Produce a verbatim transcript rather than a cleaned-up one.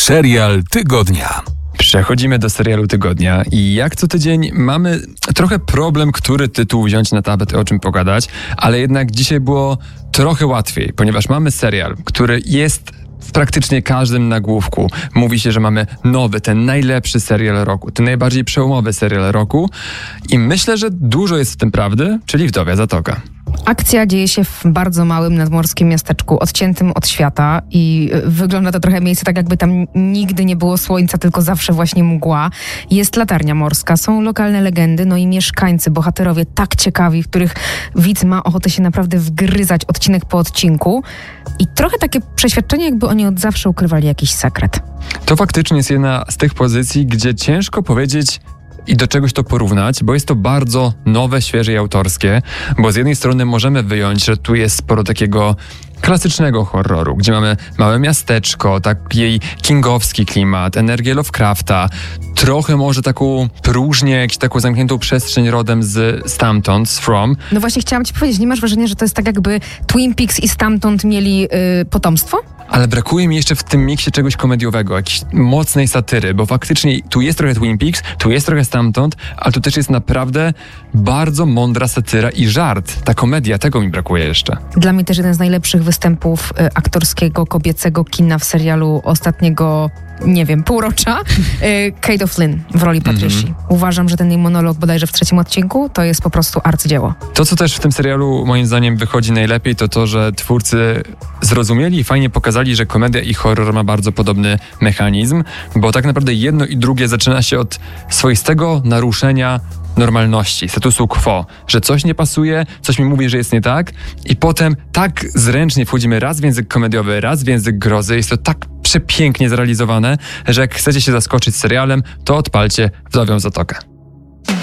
Serial tygodnia. Przechodzimy do serialu tygodnia i jak co tydzień mamy trochę problem, który tytuł wziąć na tapet i o czym pogadać, ale jednak dzisiaj było trochę łatwiej, ponieważ mamy serial, który jest w praktycznie każdym nagłówku. Mówi się, że mamy nowy, ten najlepszy serial roku, ten najbardziej przełomowy serial roku i myślę, że dużo jest w tym prawdy, czyli Wdowia Zatoka. Akcja dzieje się w bardzo małym nadmorskim miasteczku, odciętym od świata i wygląda to trochę miejsce tak, jakby tam nigdy nie było słońca, tylko zawsze właśnie mgła. Jest latarnia morska, są lokalne legendy, no i mieszkańcy, bohaterowie tak ciekawi, w których widz ma ochotę się naprawdę wgryzać odcinek po odcinku i trochę takie przeświadczenie, jakby oni od zawsze ukrywali jakiś sekret. To faktycznie jest jedna z tych pozycji, gdzie ciężko powiedzieć i do czegoś to porównać, bo jest to bardzo nowe, świeże i autorskie, bo z jednej strony możemy wyjąć, że tu jest sporo takiego klasycznego horroru, gdzie mamy małe miasteczko, taki jej kingowski klimat, energię Lovecrafta, trochę może taką próżnię, jakąś taką zamkniętą przestrzeń rodem z stamtąd, z From. No właśnie chciałam ci powiedzieć, nie masz wrażenia, że to jest tak jakby Twin Peaks i stamtąd mieli yy, potomstwo? Ale brakuje mi jeszcze w tym miksie czegoś komediowego, jakiejś mocnej satyry, bo faktycznie tu jest trochę Twin Peaks, tu jest trochę stamtąd, ale tu też jest naprawdę bardzo mądra satyra i żart. Ta komedia, tego mi brakuje jeszcze. Dla mnie też jeden z najlepszych występów y, aktorskiego, kobiecego kina w serialu ostatniego, nie wiem, półrocza. Y, Kate O'Flynn w roli Patricia. Mm-hmm. Uważam, że ten jej monolog bodajże w trzecim odcinku to jest po prostu arcydzieło. To, co też w tym serialu moim zdaniem wychodzi najlepiej, to to, że twórcy zrozumieli i fajnie pokazali, że komedia i horror ma bardzo podobny mechanizm, bo tak naprawdę jedno i drugie zaczyna się od swoistego naruszenia normalności, statusu quo, że coś nie pasuje, coś mi mówi, że jest nie tak i potem tak zręcznie wchodzimy raz w język komediowy, raz w język grozy. Jest to tak przepięknie zrealizowane, że jak chcecie się zaskoczyć serialem, to odpalcie Wdowią Zatokę.